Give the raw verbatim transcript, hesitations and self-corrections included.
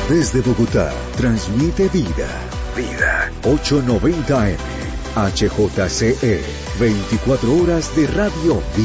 Desde Bogotá, transmite Vida. Vida. ochocientos noventa A M. H J C E. veinticuatro horas de radio Vida.